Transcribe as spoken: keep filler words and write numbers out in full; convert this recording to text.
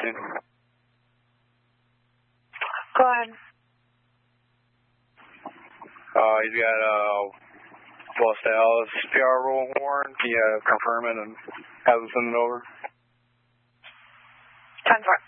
scene. Go ahead. Uh, he's got uh, Los Dallas P R roll warrant. Can you uh, confirm it and have them send it over? ten four.